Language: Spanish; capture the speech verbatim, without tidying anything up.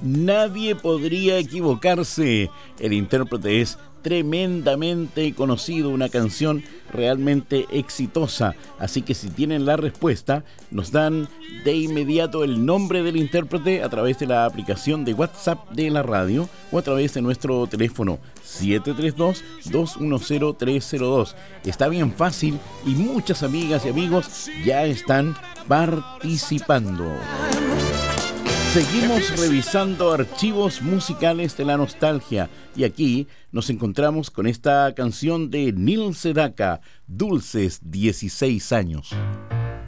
Nadie podría equivocarse. El intérprete es tremendamente conocido, una canción realmente exitosa. Así que si tienen la respuesta, nos dan de inmediato el nombre del intérprete a través de la aplicación de WhatsApp de la radio o a través de nuestro teléfono siete tres dos, dos uno cero, tres cero dos. Está bien fácil y muchas amigas y amigos ya están participando. Seguimos revisando archivos musicales de la nostalgia y aquí nos encontramos con esta canción de Neil Sedaka, Dulces dieciséis años.